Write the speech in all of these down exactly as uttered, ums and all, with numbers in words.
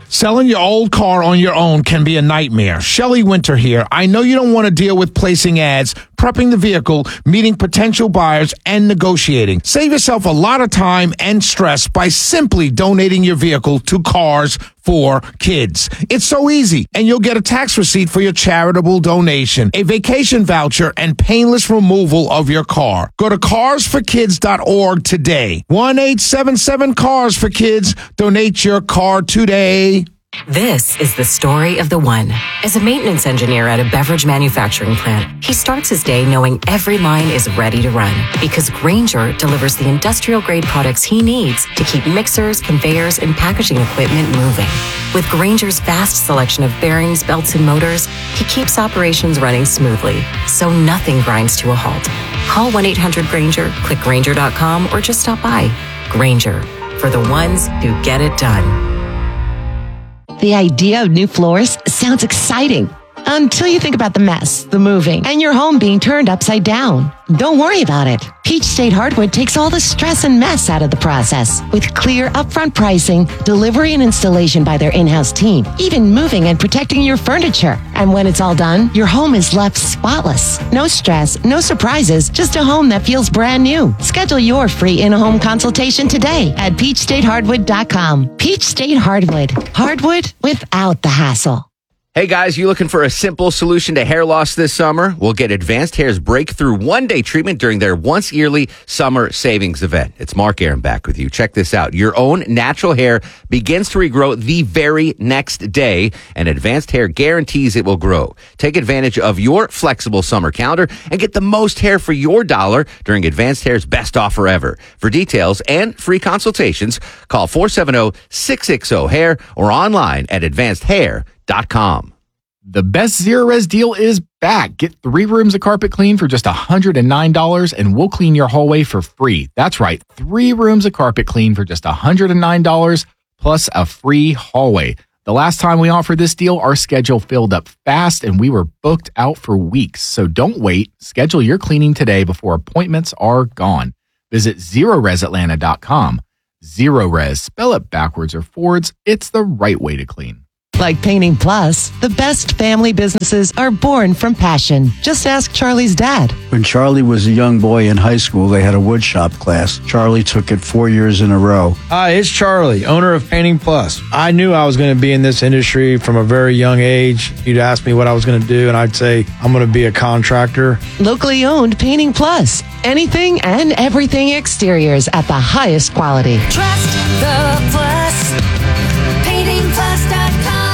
Selling your old car on your own can be a nightmare. Shelley Winter here. I know you don't want to deal with placing ads, prepping the vehicle, meeting potential buyers, and negotiating. Save yourself a lot of time and stress by simply donating your vehicle to Cars for Kids. It's so easy, and you'll get a tax receipt for your charitable donation, a vacation voucher, and painless removal of your car. Go to cars for kids dot org today. one eight seven seven cars for kids. Donate your car today. This is the story of the one. As a maintenance engineer at a beverage manufacturing plant, he starts his day knowing every line is ready to run because Grainger delivers the industrial-grade products he needs to keep mixers, conveyors, and packaging equipment moving. With Grainger's vast selection of bearings, belts, and motors, he keeps operations running smoothly, so nothing grinds to a halt. Call one eight hundred Grainger, click Grainger dot com, or just stop by. Grainger, for the ones who get it done. The idea of new floors sounds exciting until you think about the mess, the moving, and your home being turned upside down. Don't worry about it. Peach State Hardwood takes all the stress and mess out of the process with clear upfront pricing, delivery and installation by their in-house team, even moving and protecting your furniture. And when it's all done, your home is left spotless. No stress, no surprises, just a home that feels brand new. Schedule your free in-home consultation today at peach state hardwood dot com. Peach State Hardwood. Hardwood without the hassle. Hey guys, you looking for a simple solution to hair loss this summer? We'll get Advanced Hair's breakthrough one-day treatment during their once-yearly summer savings event. It's Mark Aaron back with you. Check this out. Your own natural hair begins to regrow the very next day, and Advanced Hair guarantees it will grow. Take advantage of your flexible summer calendar and get the most hair for your dollar during Advanced Hair's best offer ever. For details and free consultations, call four seven zero, six six zero, hair or online at advanced hair dot com. The best Zerorez deal is back. Get three rooms of carpet clean for just one hundred nine dollars and we'll clean your hallway for free. That's right, three rooms of carpet clean for just one hundred nine dollars plus a free hallway. The last time we offered this deal, our schedule filled up fast and we were booked out for weeks. So don't wait. Schedule your cleaning today before appointments are gone. Visit Zerorez Atlanta dot com. Zerorez, spell it backwards or forwards. It's the right way to clean. Like Painting Plus, the best family businesses are born from passion. Just ask Charlie's dad. When Charlie was a young boy in high school, they had a woodshop class. Charlie took it four years in a row. Hi, it's Charlie, owner of Painting Plus. I knew I was going to be in this industry from a very young age. You'd ask me what I was going to do, and I'd say, I'm going to be a contractor. Locally owned Painting Plus. Anything and everything exteriors at the highest quality. Trust the Plus. painting plus dot com.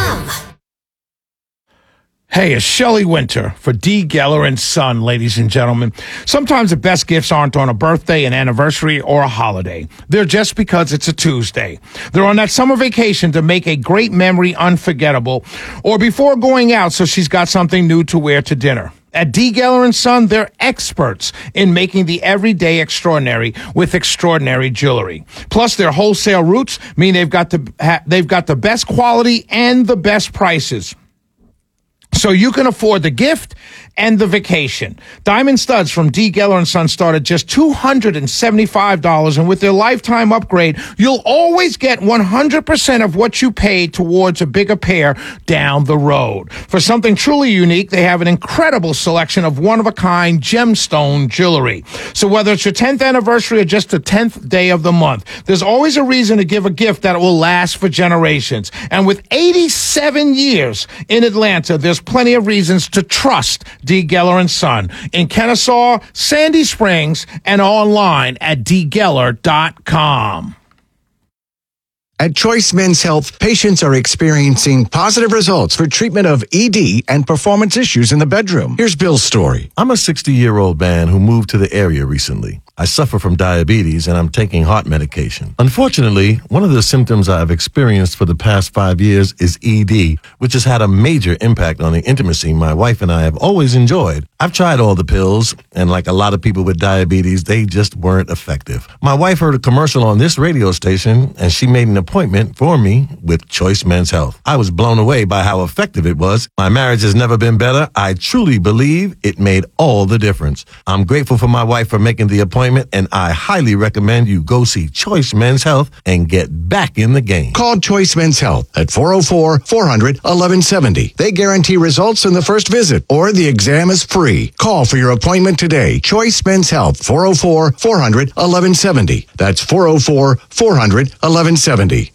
Hey, it's Shelley Winter for D. Geller and Son, ladies and gentlemen. Sometimes the best gifts aren't on a birthday, an anniversary, or a holiday. They're just because it's a Tuesday. They're on that summer vacation to make a great memory unforgettable, or before going out so she's got something new to wear to dinner. At D. Geller and Son, they're experts in making the everyday extraordinary with extraordinary jewelry. Plus, their wholesale routes mean they've got the ha- they've got the best quality and the best prices, so you can afford the gift and the vacation. Diamond studs from D. Geller and Son start at just two hundred seventy-five dollars, and with their lifetime upgrade, you'll always get one hundred percent of what you paid towards a bigger pair down the road. For something truly unique, they have an incredible selection of one-of-a-kind gemstone jewelry. So whether it's your tenth anniversary or just the tenth day of the month, there's always a reason to give a gift that will last for generations. And with eighty-seven years in Atlanta, there's plenty of reasons to trust D. Geller and Son in Kennesaw, Sandy Springs, and online at d geller dot com. At Choice Men's Health, patients are experiencing positive results for treatment of E D and performance issues in the bedroom. Here's Bill's story. I'm a sixty-year-old man who moved to the area recently. I suffer from diabetes and I'm taking heart medication. Unfortunately, one of the symptoms I've experienced for the past five years is E D, which has had a major impact on the intimacy my wife and I have always enjoyed. I've tried all the pills, and like a lot of people with diabetes, they just weren't effective. My wife heard a commercial on this radio station, and she made an appointment for me with Choice Men's Health. I was blown away by how effective it was. My marriage has never been better. I truly believe it made all the difference. I'm grateful for my wife for making the appointment appointment, and I highly recommend you go see Choice Men's Health and get back in the game. Call Choice Men's Health at four oh four, four hundred, eleven seventy. They guarantee results in the first visit, or the exam is free. Call for your appointment today. Choice Men's Health, four oh four, four hundred, eleven seventy. That's four oh four, four hundred, eleven seventy.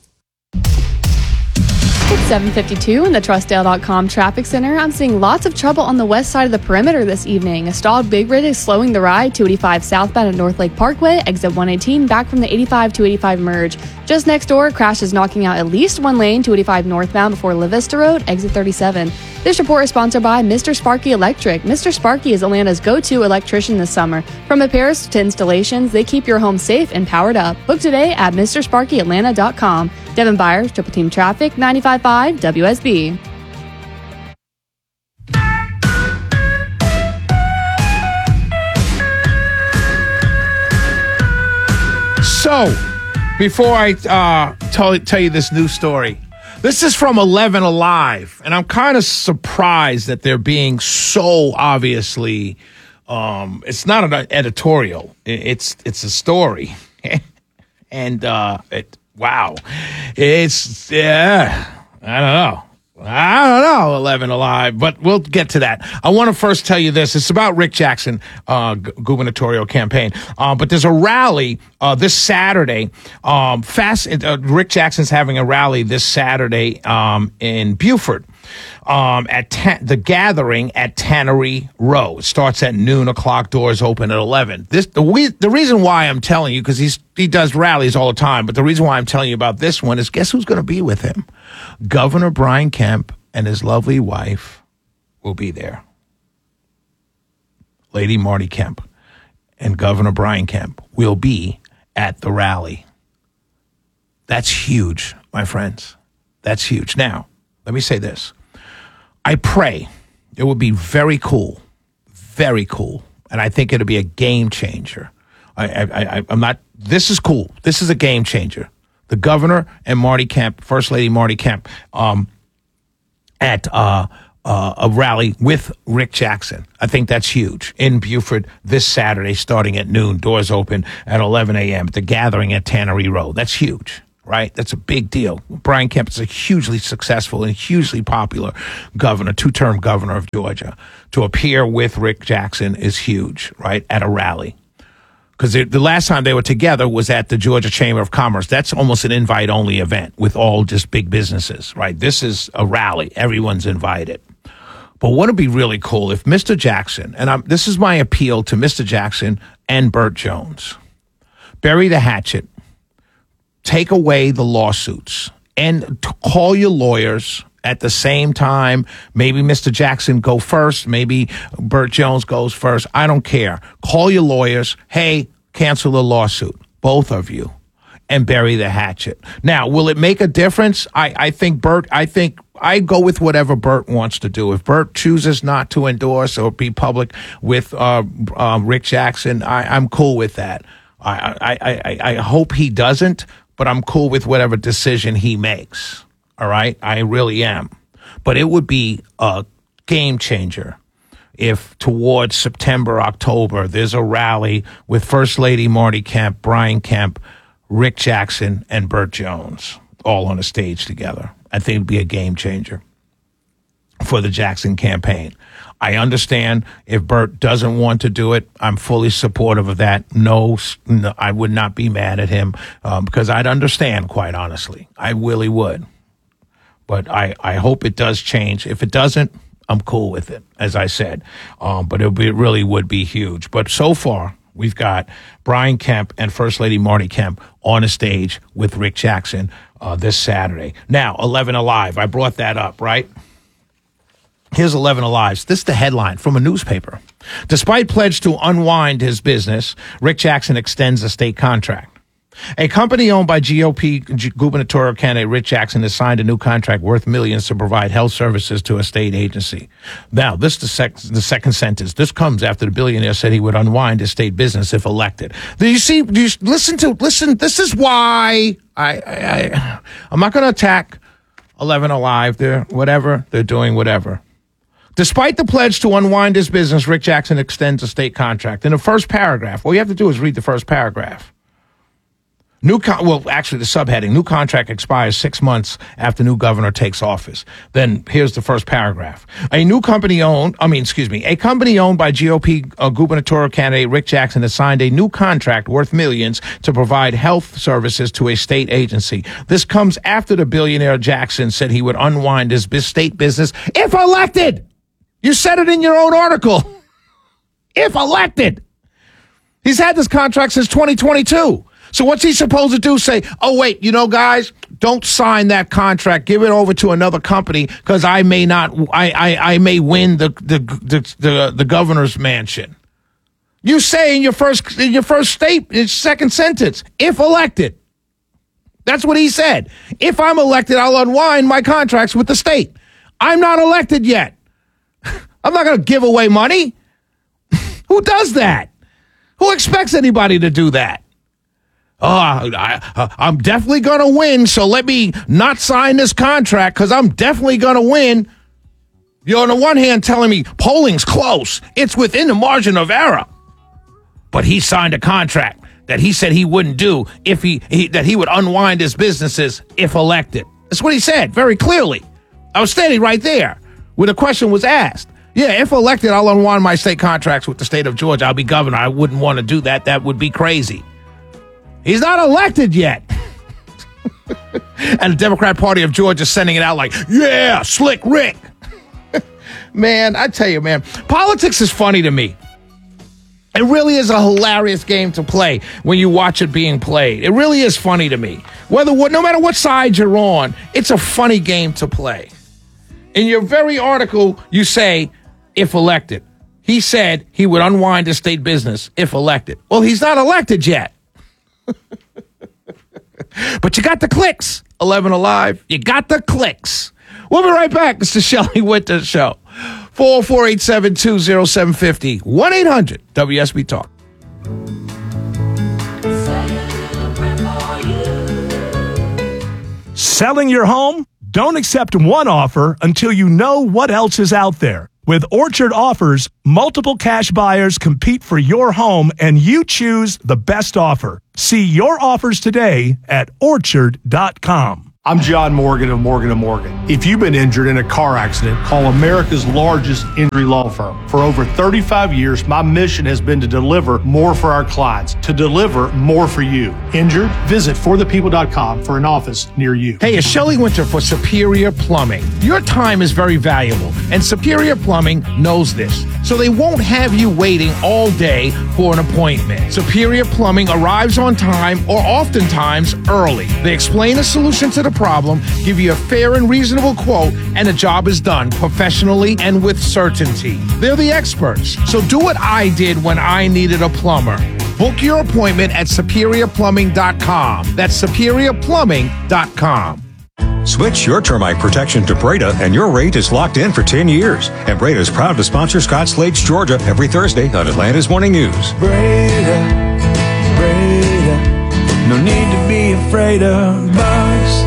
It's seven fifty-two in the Trustdale dot com traffic center. I'm seeing lots of trouble on the west side of the perimeter this evening. A stalled Big Rig is slowing the ride two eighty-five southbound at North Lake Parkway, exit one eighteen, back from the eighty-five two eighty-five merge. Just next door, a crash is knocking out at least one lane, two eighty-five northbound before La Vista Road, exit thirty-seven. This report is sponsored by Mister Sparky Electric. Mister Sparky is Atlanta's go-to electrician this summer. From repairs to installations, they keep your home safe and powered up. Book today at Mister Sparky Atlanta dot com. Devin Byers, Triple Team Traffic, ninety-five point five W S B. So, before I uh, tell, tell you this new story, this is from eleven Alive, and I'm kind of surprised that they're being so obviously, um, it's not an editorial, it's it's a story. and, uh, it, wow, it's, yeah, I don't know. I don't know, eleven Alive, but we'll get to that. I want to first tell you this. It's about Rick Jackson, uh, gu- gubernatorial campaign. Uh, but there's a rally, uh, this Saturday. Um, fast, uh, Rick Jackson's having a rally this Saturday, um, in Beaufort. Um, at ta- the gathering at Tannery Row. It starts at noon o'clock. Doors open at eleven. This the we, the reason why I'm telling you, because he's he does rallies all the time. But the reason why I'm telling you about this one is, guess who's going to be with him? Governor Brian Kemp and his lovely wife will be there. Lady Marty Kemp and Governor Brian Kemp will be at the rally. That's huge, my friends. That's huge. Now, let me say this. I pray it would be very cool, very cool, and I think it'll be a game changer. I, I, I, I'm not, this is cool. This is a game changer. The governor and Marty Kemp, First Lady Marty Kemp, um, at uh, uh, a rally with Rick Jackson. I think that's huge. In Beaufort this Saturday, starting at noon, doors open at eleven a.m. at the gathering at Tannery Row. That's huge. Right? That's a big deal. Brian Kemp is a hugely successful and hugely popular governor, two-term governor of Georgia. To appear with Rick Jackson is huge, right, at a rally. Because the last time they were together was at the Georgia Chamber of Commerce. That's almost an invite-only event with all just big businesses, right? This is a rally. Everyone's invited. But wouldn't it be really cool if Mister Jackson, and I'm, this is my appeal to Mister Jackson and Burt Jones, bury the hatchet, take away the lawsuits, and to call your lawyers at the same time. Maybe Mister Jackson go first. Maybe Burt Jones goes first. I don't care. Call your lawyers. Hey, cancel the lawsuit, both of you, and bury the hatchet. Now, will it make a difference? I, I think Burt, I think I go with whatever Burt wants to do. If Burt chooses not to endorse or be public with uh, uh, Rick Jackson, I, I'm cool with that. I, I, I, I hope he doesn't. But I'm cool with whatever decision he makes. All right? I really am. But it would be a game changer if towards September, October, there's a rally with First Lady Marty Kemp, Brian Kemp, Rick Jackson, and Burt Jones all on a stage together. I think it'd be a game changer for the Jackson campaign. I understand if Burt doesn't want to do it. I'm fully supportive of that. No, no I would not be mad at him um, because I'd understand, quite honestly. I really would. But I, I hope it does change. If it doesn't, I'm cool with it, as I said. Um, but it, be, it really would be huge. But so far, we've got Brian Kemp and First Lady Marty Kemp on a stage with Rick Jackson uh, this Saturday. Now, eleven Alive. I brought that up, right? Here's eleven Alive. This is the headline from a newspaper. Despite pledge to unwind his business, Rick Jackson extends a state contract. A company owned by G O P gubernatorial candidate Rick Jackson has signed a new contract worth millions to provide health services to a state agency. Now, this is the, sec- the second sentence. This comes after the billionaire said he would unwind his state business if elected. Do you see? Do you listen to? Listen. This is why I. I, I I'm not going to attack eleven Alive. They're whatever. They're doing whatever. Despite the pledge to unwind his business, Rick Jackson extends a state contract. In the first paragraph, all you have to do is read the first paragraph. New con- well, actually, the subheading, new contract expires six months after new governor takes office. Then here's the first paragraph. A new company owned, I mean, excuse me, a company owned by G O P uh, gubernatorial candidate Rick Jackson has signed a new contract worth millions to provide health services to a state agency. This comes after the billionaire Jackson said he would unwind his bis- state business if elected. You said it in your own article. If elected. He's had this contract since twenty twenty-two. So what's he supposed to do? Say, oh, wait, you know, guys, don't sign that contract. Give it over to another company because I may not, I, I, I may win the, the, the, the, the governor's mansion. You say in your first, in your first state, in second sentence, if elected. That's what he said. If I'm elected, I'll unwind my contracts with the state. I'm not elected yet. I'm not going to give away money. Who does that? Who expects anybody to do that? Oh, I, I, I'm definitely going to win, so let me not sign this contract because I'm definitely going to win. You're on the one hand telling me polling's close. It's within the margin of error. But he signed a contract that he said he wouldn't do if he, he that he would unwind his businesses if elected. That's what he said very clearly. I was standing right there when the question was asked. Yeah, if elected, I'll unwind my state contracts with the state of Georgia. I'll be governor. I wouldn't want to do that. That would be crazy. He's not elected yet. And the Democrat Party of Georgia is sending it out like, yeah, Slick Rick. Man, I tell you, man, politics is funny to me. It really is a hilarious game to play when you watch it being played. It really is funny to me. Whether no matter what side you're on, it's a funny game to play. In your very article, you say, if elected. He said he would unwind his state business if elected. Well, he's not elected yet. But you got the clicks. eleven Alive. You got the clicks. We'll be right back. It's the Shelley Winters Show. four oh four, eight seven two, oh seven five oh. one eight hundred W S B Talk. Selling your home? Don't accept one offer until you know what else is out there. With Orchard Offers, multiple cash buyers compete for your home and you choose the best offer. See your offers today at orchard dot com. I'm John Morgan of Morgan and Morgan. If you've been injured in a car accident, call America's largest injury law firm. For over thirty-five years, my mission has been to deliver more for our clients, to deliver more for you. Injured? Visit for the people dot com for an office near you. Hey, it's Shelley Winter for Superior Plumbing. Your time is very valuable, and Superior Plumbing knows this. So they won't have you waiting all day for an appointment. Superior Plumbing arrives on time or oftentimes early. They explain a solution to the problem, give you a fair and reasonable quote, and the job is done professionally and with certainty. They're the experts. So do what I did when I needed a plumber. Book your appointment at superior plumbing dot com. That's superior plumbing dot com. Switch your termite protection to Breda, and your rate is locked in for ten years. And Breda is proud to sponsor Scott Slade's Georgia every Thursday on Atlanta's Morning News. Breda, Breda, no need to be afraid of bugs.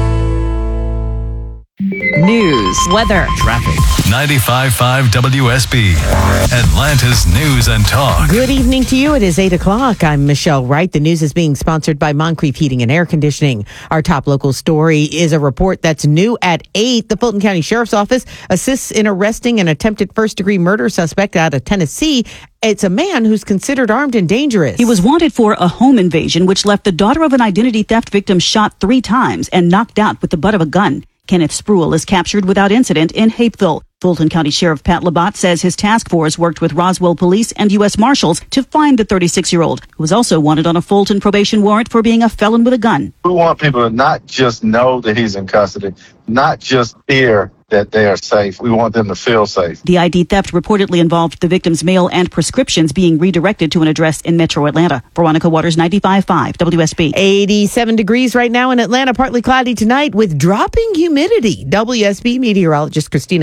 News, weather, traffic. ninety-five point five W S B, Atlanta's News and Talk. Good evening to you. It is eight o'clock. I'm Michelle Wright. The news is being sponsored by Moncrief Heating and Air Conditioning. Our top local story is a report that's new at eight. The Fulton County Sheriff's Office assists in arresting an attempted first-degree murder suspect out of Tennessee. It's a man who's considered armed and dangerous. He was wanted for a home invasion, which left the daughter of an identity theft victim shot three times and knocked out with the butt of a gun. Kenneth Spruill is captured without incident in Hapeville. Fulton County Sheriff Pat Labatt says his task force worked with Roswell Police and U S Marshals to find the thirty-six-year-old, who was also wanted on a Fulton probation warrant for being a felon with a gun. We want people to not just know that he's in custody, not just hear that they are safe. We want them to feel safe. The I D theft reportedly involved the victim's mail and prescriptions being redirected to an address in Metro Atlanta. Veronica Waters, ninety-five point five W S B. eighty-seven degrees right now in Atlanta, partly cloudy tonight with dropping humidity. W S B meteorologist Christina Edwards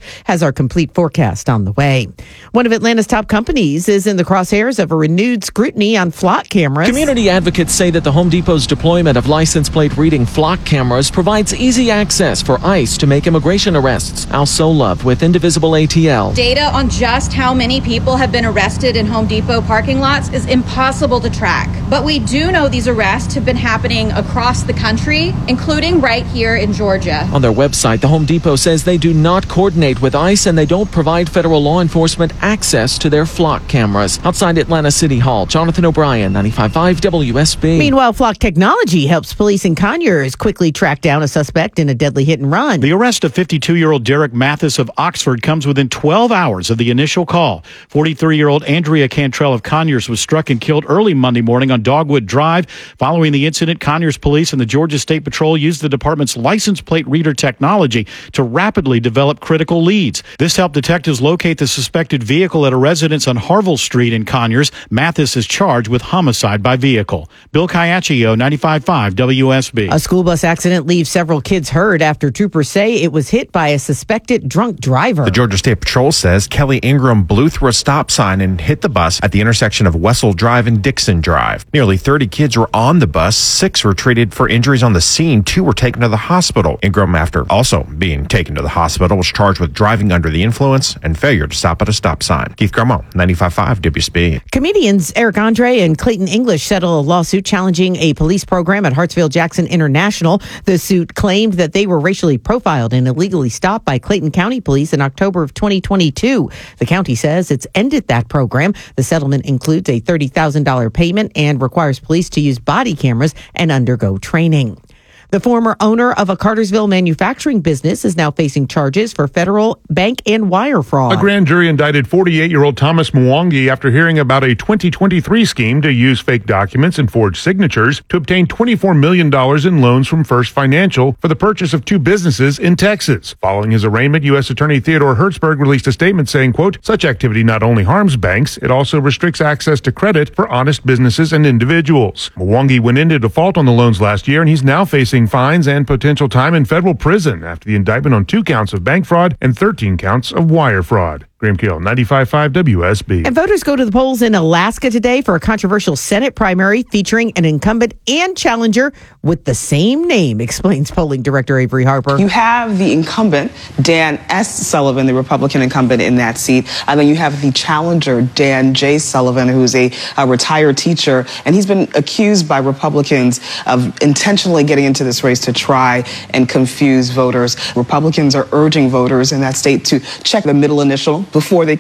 has our complete forecast on the way. One of Atlanta's top companies is in the crosshairs of a renewed scrutiny on flock cameras. Community advocates say that the Home Depot's deployment of license plate reading flock cameras provides easy access for ICE to make immigration arrests. Al Solove with Indivisible A T L. Data on just how many people have been arrested in Home Depot parking lots is impossible to track. But we do know these arrests have been happening across the country, including right here in Georgia. On their website, the Home Depot says they do not coordinate with ICE and they don't provide federal law enforcement access to their flock cameras. Outside Atlanta City Hall, Jonathan O'Brien, ninety-five point five W S B. Meanwhile, Flock Technology helps police in Conyers quickly track down a suspect in a deadly hit and run. The arrest of fifty-two-year-old Derek Mathis of Oxford comes within twelve hours of the initial call. forty-three-year-old Andrea Cantrell of Conyers was struck and killed early Monday morning on Dogwood Drive. Following the incident, Conyers Police and the Georgia State Patrol used the department's license plate reader technology to rapidly develop critical leads. This helped detectives locate the suspected vehicle at a residence on Harville Street in Conyers. Mathis is charged with homicide by vehicle. Bill Caiaccio, ninety-five point five W S B. A school bus accident leaves several kids hurt after troopers say it was hit by a suspected drunk driver. The Georgia State Patrol says Kelly Ingram blew through a stop sign and hit the bus at the intersection of Wessel Drive and Dixon Drive. Nearly thirty kids were on the bus. Six were treated for injuries on the scene. Two were taken to the hospital. Ingram, after also being taken to the hospital, was charged with driving under the influence and failure to stop at a stop sign. Keith Garmo, ninety-five point five W S B. Comedians Eric Andre and Clayton English settle a lawsuit challenging a police program at Hartsfield-Jackson International. The suit claimed that they were racially profiled and illegally stopped by Clayton County Police in October of twenty twenty-two. The county says it's ended that program. The settlement includes a thirty thousand dollars payment and requires police to use body cameras and undergo training. The former owner of a Cartersville manufacturing business is now facing charges for federal bank and wire fraud. A grand jury indicted forty-eight-year-old Thomas Mwangi after hearing about a twenty twenty-three scheme to use fake documents and forged signatures to obtain twenty-four million dollars in loans from First Financial for the purchase of two businesses in Texas. Following his arraignment, U S Attorney Theodore Hertzberg released a statement saying, quote, such activity not only harms banks, it also restricts access to credit for honest businesses and individuals. Mwangi went into default on the loans last year, and he's now facing fines and potential time in federal prison after the indictment on two counts of bank fraud and thirteen counts of wire fraud. Graham Kill, ninety-five point five W S B. And voters go to the polls in Alaska today for a controversial Senate primary featuring an incumbent and challenger with the same name, explains polling director Avery Harper. You have the incumbent, Dan S. Sullivan, the Republican incumbent in that seat. And then you have the challenger, Dan J. Sullivan, who's a, a retired teacher. And he's been accused by Republicans of intentionally getting into this race to try and confuse voters. Republicans are urging voters in that state to check the middle initial before they